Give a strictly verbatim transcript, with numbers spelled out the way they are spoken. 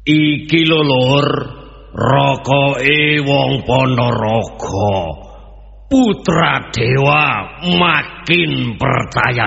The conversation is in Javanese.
Iki lho Lur, rokoke wong Ponorogo. Putra Dewa makin percaya